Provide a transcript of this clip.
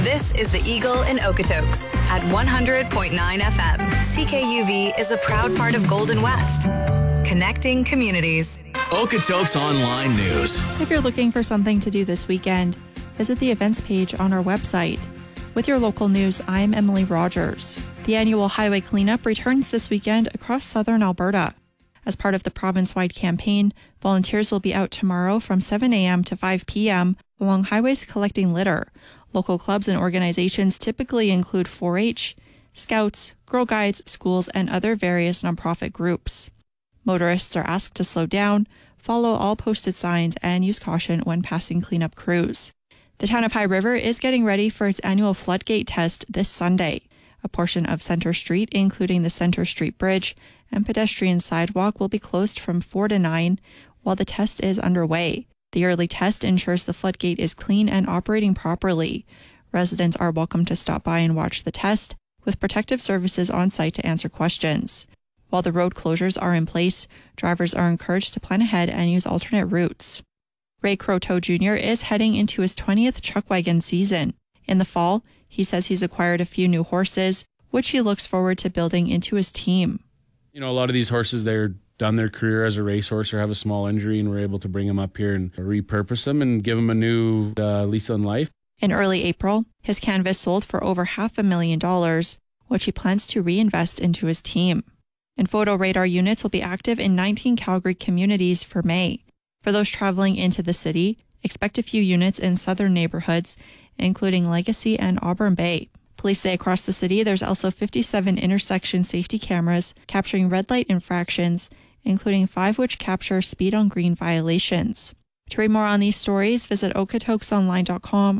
This is the Eagle in Okotoks at 100.9 FM. CKUV is a proud part of Golden West, connecting communities. Okotoks Online News. If you're looking for something to do this weekend, visit the events page on our website. With your local news, I'm Emily Rogers. The annual highway cleanup returns this weekend across southern Alberta. As part of the province-wide campaign, volunteers will be out tomorrow from 7 a.m. to 5 p.m. along highways collecting litter. Local clubs and organizations typically include 4-H, Scouts, Girl Guides, schools, and other various nonprofit groups. Motorists are asked to slow down, follow all posted signs, and use caution when passing cleanup crews. The town of High River is getting ready for its annual floodgate test this Sunday. A portion of Centre Street, including the Centre Street Bridge and pedestrian sidewalk, will be closed from 4 to 9 while the test is underway. The early test ensures the floodgate is clean and operating properly. Residents are welcome to stop by and watch the test, with protective services on site to answer questions. While the road closures are in place, drivers are encouraged to plan ahead and use alternate routes. Ray Croteau Jr. is heading into his 20th chuck wagon season. In the fall, he says he's acquired a few new horses, which he looks forward to building into his team. You know, a lot of these horses, they're done their career as a racehorse or have a small injury, and we're able to bring them up here and repurpose them and give them a new lease on life. In early April, his canvas sold for over $500,000, which he plans to reinvest into his team. And photo radar units will be active in 19 Calgary communities for May. For those traveling into the city, expect a few units in southern neighborhoods, including Legacy and Auburn Bay. Police say across the city there's also 57 intersection safety cameras capturing red light infractions, including 5 which capture speed on green violations. To read more on these stories, visit okotoksonline.com